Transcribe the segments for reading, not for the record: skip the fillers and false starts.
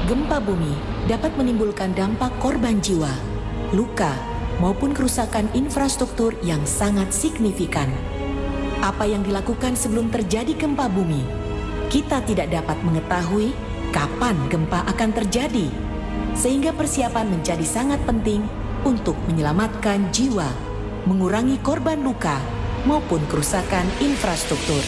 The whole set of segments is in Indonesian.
Gempa bumi dapat menimbulkan dampak korban jiwa, luka, maupun kerusakan infrastruktur yang sangat signifikan. Apa yang dilakukan sebelum terjadi gempa bumi? Kita tidak dapat mengetahui kapan gempa akan terjadi, sehingga persiapan menjadi sangat penting untuk menyelamatkan jiwa, mengurangi korban luka, maupun kerusakan infrastruktur.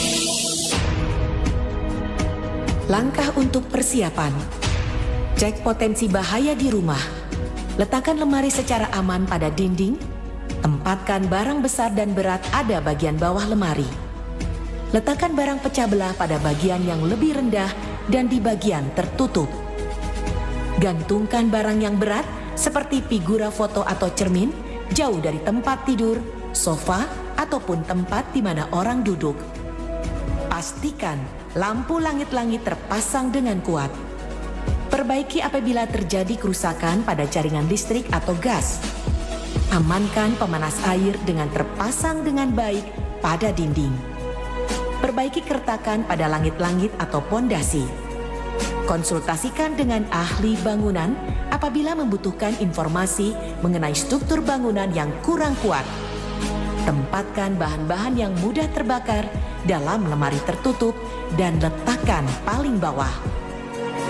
Langkah untuk persiapan. Cek potensi bahaya di rumah. Letakkan lemari secara aman pada dinding. Tempatkan barang besar dan berat ada bagian bawah lemari. Letakkan barang pecah belah pada bagian yang lebih rendah dan di bagian tertutup. Gantungkan barang yang berat seperti figura foto atau cermin jauh dari tempat tidur, sofa, ataupun tempat di mana orang duduk. Pastikan lampu langit-langit terpasang dengan kuat. Perbaiki apabila terjadi kerusakan pada jaringan listrik atau gas. Amankan pemanas air dengan terpasang dengan baik pada dinding. Perbaiki keretakan pada langit-langit atau pondasi. Konsultasikan dengan ahli bangunan apabila membutuhkan informasi mengenai struktur bangunan yang kurang kuat. Tempatkan bahan-bahan yang mudah terbakar dalam lemari tertutup dan letakkan paling bawah.